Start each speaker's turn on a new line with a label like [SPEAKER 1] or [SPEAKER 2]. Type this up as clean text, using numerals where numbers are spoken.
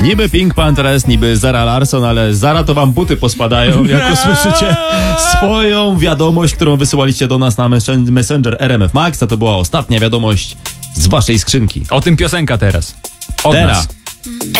[SPEAKER 1] Niby Pink Panthers, niby Zara Larsson, ale Zara to wam buty pospadają, jak usłyszycie swoją wiadomość, którą wysyłaliście do nas na Messenger RMF Max, a to była ostatnia wiadomość z waszej skrzynki.
[SPEAKER 2] O tym piosenka teraz. Od
[SPEAKER 1] Teraz.
[SPEAKER 2] nas.